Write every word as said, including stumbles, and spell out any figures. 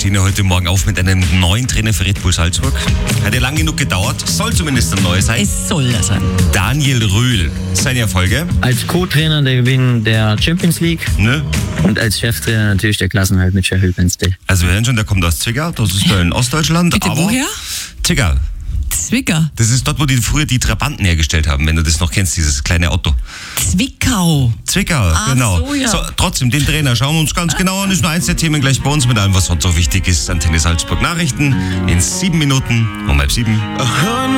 stehen ja heute Morgen auf mit einem neuen Trainer für Red Bull Salzburg. Hat ja lang genug gedauert, soll zumindest ein neuer sein. Es soll er sein. Daniel Rühl, seine Erfolge. Als Co-Trainer der Gewinn der Champions League Ne? und als Cheftrainer natürlich der Klassenhalt mit Sheffield Wednesday. Also wir hören schon, der kommt aus Zwickau, das ist da in Ostdeutschland. Bitte, aber woher? Zwickau. Zwickau. Das ist dort, wo die früher die Trabanten hergestellt haben, wenn du das noch kennst, dieses kleine Auto. Zwickau. Zwickau, Ach genau. so, ja. So, trotzdem, den Trainer schauen wir uns ganz genau an. Ist nur eins der Themen gleich bei uns mit allem, was sonst so wichtig ist. Antenne Salzburg Nachrichten in sieben Minuten um halb sieben.